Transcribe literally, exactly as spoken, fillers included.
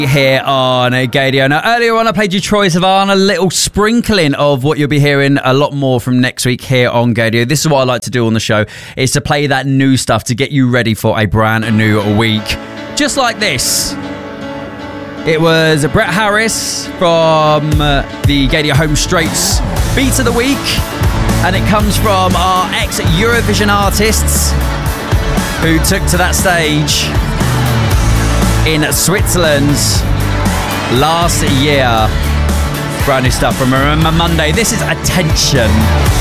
Here on Gaydio. Now, earlier on, I played you Troye Sivan, a little sprinkling of what you'll be hearing a lot more from next week here on Gaydio. This is what I like to do on the show, is to play that new stuff to get you ready for a brand new week. Just like this. It was Brett Harris from uh, the Gaydio Home Straight's Beat of the Week, and it comes from our ex-Eurovision artists who took to that stage in Switzerland last year. Brand new stuff from Remember Monday. This is Attention.